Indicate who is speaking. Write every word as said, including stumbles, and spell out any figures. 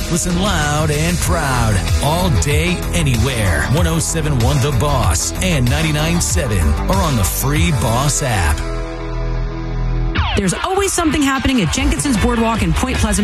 Speaker 1: Listen loud and proud. All day, anywhere. one oh seven point one The Boss and ninety-nine point seven are on the free Boss app.
Speaker 2: There's always something happening at Jenkinson's Boardwalk in Point Pleasant.